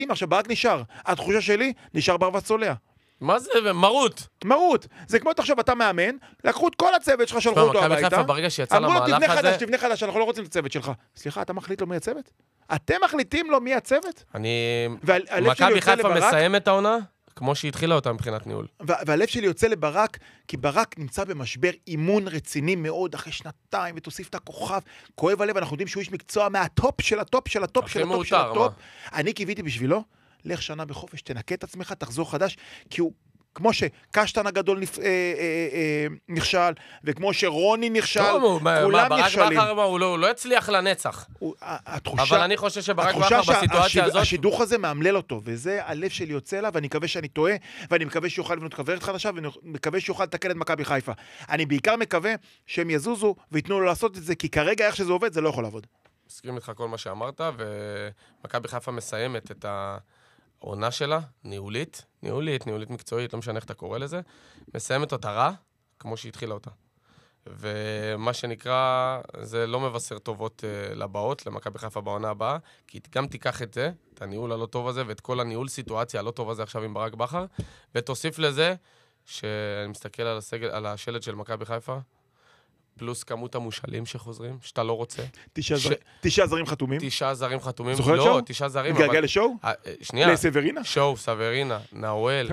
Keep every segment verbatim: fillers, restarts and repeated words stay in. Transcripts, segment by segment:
אם עכשיו ברק נשאר, התחושה שלי נשאר ברווז צולע. מה זה? מרות. מרות. זה כמו תחשוב, אתה מאמן, לקחו את כל הצוות שלך, שלחו אותו הביתה. ברגע שיצא אמרו לו, למהלך תבנה הזה... חדש, תבנה חדש, אנחנו לא רוצים את הצוות שלך. סליחה, אתה מחליט לו מי הצוות? אתם מחליטים לו מי הצוות? אני... והלב שלי מכבי יוצא חיפה לברק, מסיים את העונה, כמו שהתחילה אותה מבחינת ניהול. והלב שלי יוצא לברק, כי ברק נמצא במשבר אימון רציני מאוד, אחרי שנתיים, ותוסיף את הכוכב. כואב הלב, אנחנו יודעים שהוא איש מקצוע מהטופ של הטופ של הטופ של הטופ של הטופ. אני קיוויתי בשבילו, לך שנה בחופש, תנקה את עצמך, תחזור חדש, כי הוא... כמו שקשטן הגדול נפ... אה, אה, אה, נכשל, וכמו שרוני נכשל, טוב, כולם מה, נכשלים. ברק בכר הוא לא, הוא לא יצליח לנצח. הוא, התחושה, אבל אני חושב שברק בכר התחושה בסיטואציה שהשיד, הזאת... השידוך הזה מאמלל אותו, וזה הלב שלי יוצא אליו, ואני מקווה שאני טועה, ואני מקווה שיוכל לבנות כוורת חדשה, ואני מקווה שיוכל לתקן את מכבי חיפה. אני בעיקר מקווה שהם יזוזו, ויתנו לו לעשות את זה, כי כרגע איך שזה עובד, זה לא יכול לעבוד. מסכים איתך כל מה שאמרת, ומכבי חיפה מסיימת את ה... העונה שלה, ניהולית, ניהולית, ניהולית מקצועית, לא משנה איך אתה קורא לזה, מסיימת אותה רע, כמו שהתחילה אותה. ומה שנקרא, זה לא מבשר טובות uh, לבאות, למכבי חיפה בעונה הבאה, כי גם תיקח את זה, את הניהול הלא טוב הזה, ואת כל הניהול סיטואציה הלא טוב הזה עכשיו עם ברק בכר, ותוסיף לזה, שאני מסתכל על, הסגל, על השלד של מכבי חיפה, פלוס כמות המושאלים שחוזרים, שאתה לא רוצה. תשעה זרים חתומים? תשעה זרים חתומים. זוכר שואו? לא, תשעה זרים. גרגל לשואו? שנייה. לסברינה? שואו, סברינה, נאואל,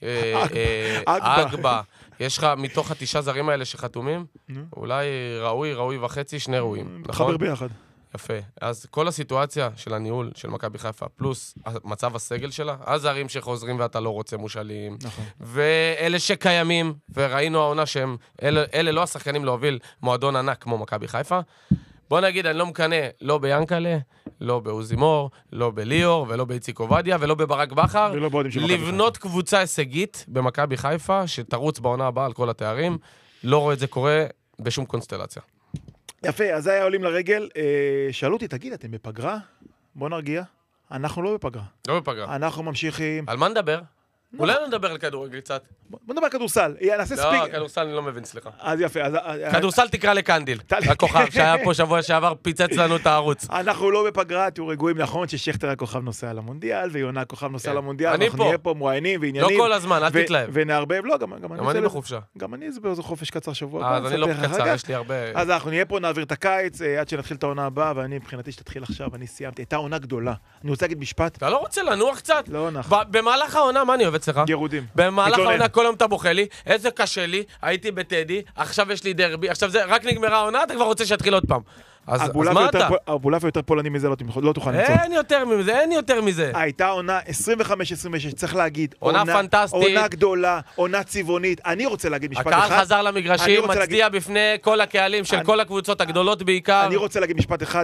אגבה. יש לך מתוך התשעה זרים האלה שחתומים, אולי ראוי, ראוי וחצי, שני ראויים. חבר ביחד. יפה. אז כל הסיטואציה של הניהול של מכבי חיפה, פלוס מצב הסגל שלה, הזרים שחוזרים ואתה לא רוצה מושאלים, נכון. ואלה שקיימים, וראינו העונה שהם, אלה, אלה לא השחקנים להוביל מועדון ענק כמו מכבי חיפה. בוא נגיד, אני לא מקנה, לא ביאנקלה, לא באוזימור, לא בליאור, ולא באיציק עובדיה, ולא בברק בכר, לבנות קבוצה הישגית במכבי חיפה, שתרוץ בעונה הבאה על כל התארים. לא רואה את זה קורה בשום קונסטלציה. יפה, אז זה היה עולים לרגל. שאלו אותי, תגיד, אתם בפגרה? בוא נרגיע. אנחנו לא בפגרה. לא בפגרה. אנחנו ממשיכים. על מה נדבר? אולי לא נדבר על כדורגל קצת. בוא נדבר על כדורסל. נעשה ספיק. לא, כדורסל אני לא מבין, סליחה. אז יפה. כדורסל תקרא לקנדיל. הכוכב שהיה פה שבוע שעבר פיצץ לנו את הערוץ. אנחנו לא בפגרה, תהיו רגועים. נכון ששכטר הכוכב נוסע למונדיאל, ויונה הכוכב נוסע למונדיאל. אני אנחנו פה. נהיה פה מועיינים ועניינים. לא כל הזמן, אל תתלהב. ונערבב. לא, גם אני בחופשה. גם אני זה באיזה חופש קצר שבוע. אז אני לא קצר, יש לי הרבה... אז אנחנו נהיה פה, נעביר את הקיץ, עד שנתחיל את העונה הבאה, ואני מבחינתי שתתחיל עכשיו, אני סיימתי. הייתה עונה גדולה. אני רוצה להגיד משפט. אתה לא רוצה לנוח קצת? לא נח. במהלך העונה, מה אני אוהב אצלך? גירודים. במהלך העונה כל יום אתה בוכה לי, איזה קשה לי, הייתי בטדי, עכשיו יש לי דרבי, עכשיו זה רק נגמרה העונה, אתה כבר רוצה שיתחיל עוד פעם. אז מה אתה? הבולף יותר פולני מזה, לא תוכל למצוא. אין יותר מזה, אין יותר מזה. הייתה עונה עשרים וחמש עשרים ושש, צריך להגיד. עונה פנטסטית. עונה גדולה, עונה צבעונית. אני רוצה להגיד משפט אחד. הקהל חזר למגרשים, מצדיע בפני כל הקהלים של כל הקבוצות הגדולות בעיקר. אני רוצה להגיד משפט אחד.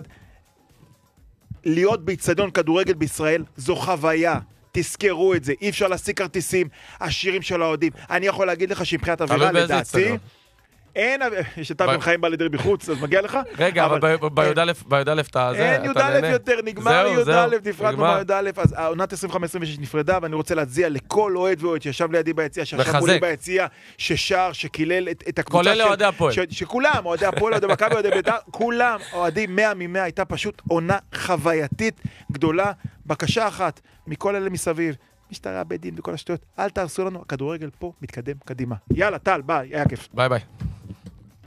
להיות באצטדיון כדורגל בישראל זו חוויה. תזכרו את זה, אי אפשר להשיג כרטיסים, השירים של האוהדים. אני יכול להגיד לך שמבחינת אווירה, לדעתי, אין, יש את בן חיים בא לדרבי בחוץ, אז מגיע לך. רגע, אבל בי"א אתה זה, אין י"א יותר, נגמר י"א, נפרדנו בי"א, אז העונת עשרים וחמש עשרים ושש נפרדה, ואני רוצה להציע לכל אוהד ואוהד שישב לידי ביציע, שישב מולי ביציע, ששר, שקילל את הקבוצה, כולל אוהדי הפועל. שכולם, אוהדי הפועל, אוהדי מכבי, אוהדי בית"ר, כולם, אוהדים מאה ממאה, הייתה פשוט עונה חווייתית גדולה. בקשה אחת מכל אלה מסביב, משטרה, בית דין וכל השטויות, אל תהרסו לנו, הכדורגל פה מתקדם קדימה. יאללה, טל, ביי, היה כיף. ביי ביי.